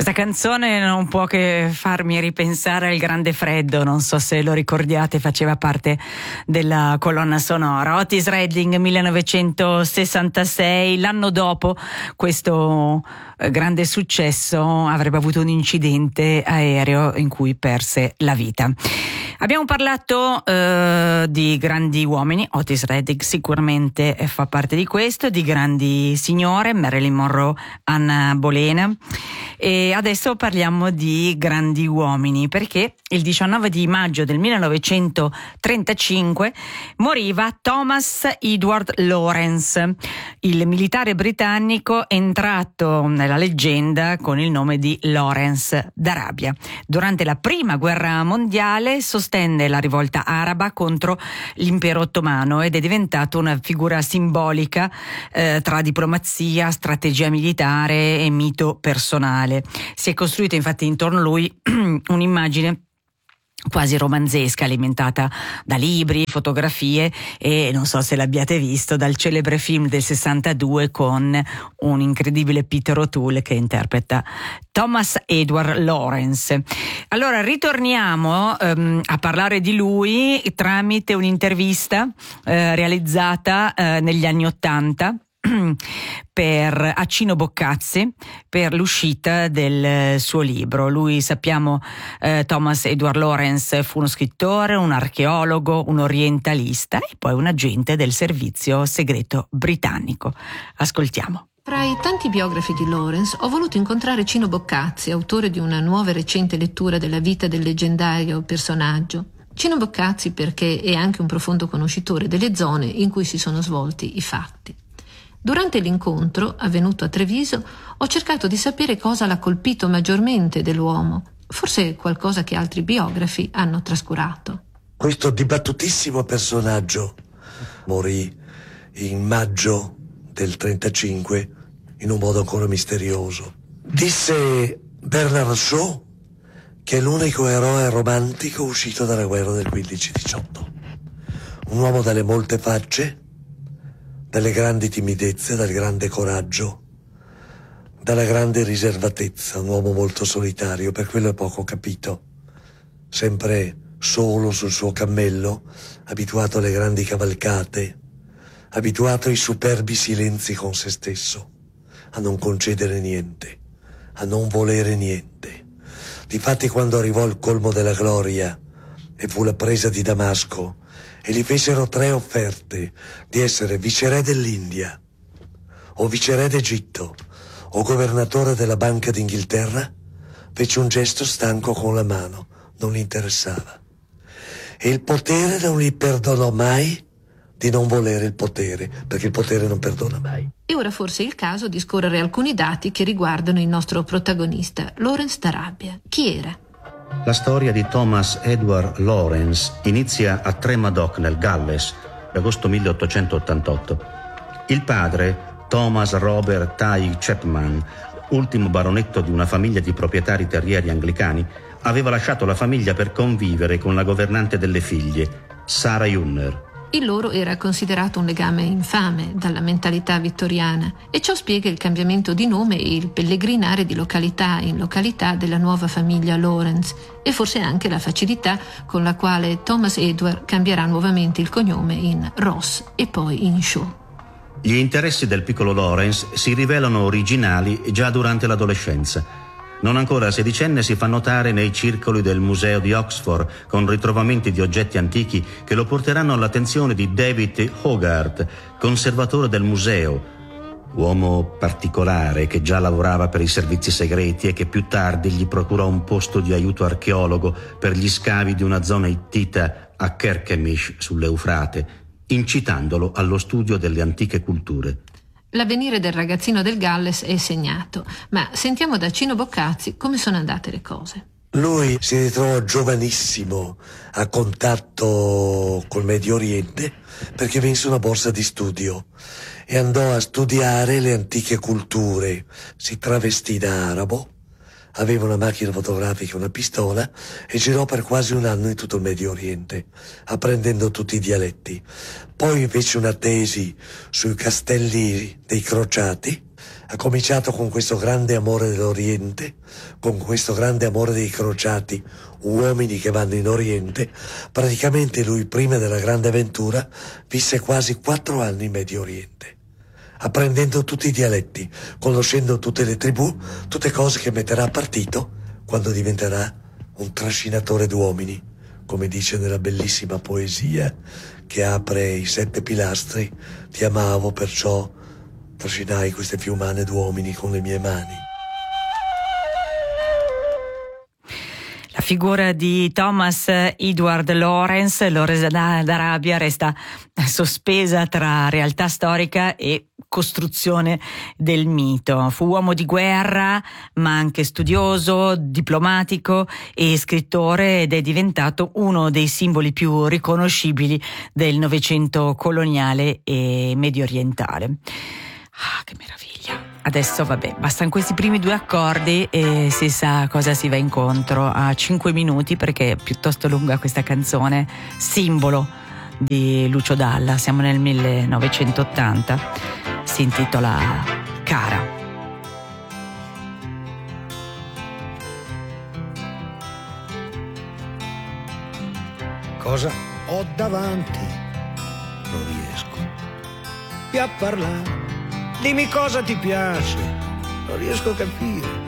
Questa canzone non può che farmi ripensare al Grande Freddo, non so se lo ricordiate, faceva parte della colonna sonora. Otis Redding, 1966, l'anno dopo questo grande successo avrebbe avuto un incidente aereo in cui perse la vita. Abbiamo parlato di grandi uomini, Otis Redding sicuramente fa parte di questo, di grandi signore, Marilyn Monroe, Anna Bolena, e adesso parliamo di grandi uomini perché il 19 di maggio del 1935 moriva Thomas Edward Lawrence, il militare britannico entrato nella leggenda con il nome di Lawrence d'Arabia. Durante la prima guerra mondiale sostenne la rivolta araba contro l'impero ottomano ed è diventato una figura simbolica tra diplomazia, strategia militare e mito personale. Si è costruita infatti intorno a lui un'immagine quasi romanzesca, alimentata da libri, fotografie e non so se l'abbiate visto, dal celebre film del 62 con un incredibile Peter O'Toole che interpreta Thomas Edward Lawrence. Allora ritorniamo a parlare di lui tramite un'intervista realizzata negli anni '80 a Cino Boccazzi per l'uscita del suo libro. Lui, sappiamo, Thomas Edward Lawrence fu uno scrittore, un archeologo, un orientalista e poi un agente del servizio segreto britannico. Ascoltiamo. Tra i tanti biografi di Lawrence ho voluto incontrare Cino Boccazzi, autore di una nuova e recente lettura della vita del leggendario personaggio. Cino Boccazzi perché è anche un profondo conoscitore delle zone in cui si sono svolti i fatti. Durante l'incontro, avvenuto a Treviso, ho cercato di sapere cosa l'ha colpito maggiormente dell'uomo, forse qualcosa che altri biografi hanno trascurato. Questo dibattutissimo personaggio morì in maggio del 35 in un modo ancora misterioso. Disse Bernard Shaw che è l'unico eroe romantico uscito dalla guerra del 15-18. Un uomo dalle molte facce, dalle grandi timidezze, dal grande coraggio, dalla grande riservatezza, un uomo molto solitario, per quello è poco capito, sempre solo sul suo cammello, abituato alle grandi cavalcate, abituato ai superbi silenzi con se stesso, a non concedere niente, a non volere niente. Difatti quando arrivò al colmo della gloria e fu la presa di Damasco, e gli fecero 3 offerte di essere viceré dell'India, o viceré d'Egitto, o governatore della Banca d'Inghilterra, fece un gesto stanco con la mano, non gli interessava. E il potere non gli perdonò mai di non volere il potere, perché il potere non perdona mai. E ora forse è il caso di scorrere alcuni dati che riguardano il nostro protagonista, Lawrence d'Arabia. Chi era? La storia di Thomas Edward Lawrence inizia a Tremadoc nel Galles, agosto 1888. Il padre, Thomas Robert Tighe Chapman, ultimo baronetto di una famiglia di proprietari terrieri anglicani, aveva lasciato la famiglia per convivere con la governante delle figlie, Sarah Junner. Il loro era considerato un legame infame dalla mentalità vittoriana e ciò spiega il cambiamento di nome e il pellegrinare di località in località della nuova famiglia Lawrence e forse anche la facilità con la quale Thomas Edward cambierà nuovamente il cognome in Ross e poi in Shaw. Gli interessi del piccolo Lawrence si rivelano originali già durante l'adolescenza. Non ancora sedicenne si fa notare nei circoli del museo di Oxford con ritrovamenti di oggetti antichi che lo porteranno all'attenzione di David Hogarth, conservatore del museo, uomo particolare che già lavorava per i servizi segreti e che più tardi gli procurò un posto di aiuto archeologo per gli scavi di una zona ittita a Kerkemish sull'Eufrate, incitandolo allo studio delle antiche culture. L'avvenire del ragazzino del Galles è segnato, ma sentiamo da Cino Boccazzi come sono andate le cose. Lui si ritrovò giovanissimo a contatto col Medio Oriente perché vinse una borsa di studio e andò a studiare le antiche culture. Si travestì da arabo, aveva una macchina fotografica e una pistola e girò per quasi un anno in tutto il Medio Oriente, apprendendo tutti i dialetti. Poi fece una tesi sui castelli dei crociati, Ha cominciato con questo grande amore dell'Oriente, con questo grande amore dei crociati, uomini che vanno in Oriente. Praticamente lui, prima della grande avventura, visse quasi 4 anni in Medio Oriente, apprendendo tutti i dialetti, conoscendo tutte le tribù, tutte cose che metterà a partito quando diventerà un trascinatore d'uomini, come dice nella bellissima poesia che apre i 7 pilastri. Ti amavo, perciò trascinai queste fiumane d'uomini con le mie mani. La figura di Thomas Edward Lawrence d'Arabia resta sospesa tra realtà storica e costruzione del mito. Fu uomo di guerra, ma anche studioso, diplomatico e scrittore, ed è diventato uno dei simboli più riconoscibili del Novecento coloniale e medio orientale. Ah, che meraviglia! Adesso vabbè, bastano questi primi 2 accordi e si sa cosa si va incontro. A 5 minuti, perché è piuttosto lunga questa canzone, simbolo di Lucio Dalla. Siamo nel 1980, si intitola Cara. Cosa ho davanti? Non riesco più a parlare. Dimmi cosa ti piace, non riesco a capire.